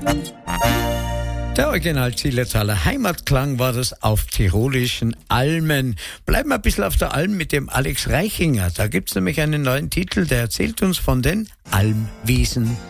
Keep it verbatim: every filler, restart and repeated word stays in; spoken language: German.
Der Original Zillertaler Heimatklang war das auf tirolischen Almen. Bleiben wir ein bisschen auf der Alm mit dem Alex Reichinger. Da gibt's nämlich einen neuen Titel, der erzählt uns von den Almwiesen.